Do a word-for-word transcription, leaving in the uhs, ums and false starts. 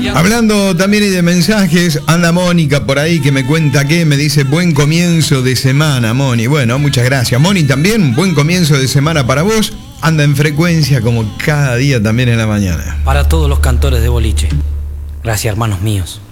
Hablando también y de mensajes, anda Mónica por ahí que me cuenta que me dice buen comienzo de semana, Moni. Bueno, muchas gracias. Moni, también buen comienzo de semana para vos. Anda en frecuencia como cada día también en la mañana. Para todos los cantores de boliche. Gracias, hermanos míos.